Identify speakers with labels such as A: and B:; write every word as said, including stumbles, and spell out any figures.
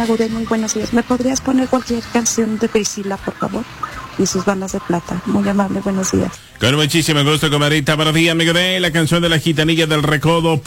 A: Diana Gurel, muy buenos días. ¿Me podrías poner cualquier canción de Priscila, por favor? Y sus bandas de plata. Muy amable, buenos días.
B: Con muchísimo gusto, comadrita. Buenos días, amigo de la canción de la gitanilla del recodo.